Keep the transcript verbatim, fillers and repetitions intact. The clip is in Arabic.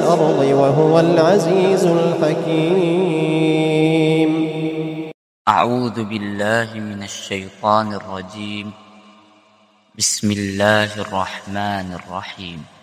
الأرض وهو العزيز الحكيم. أعوذ بالله من الشيطان الرجيم. بسم الله الرحمن الرحيم.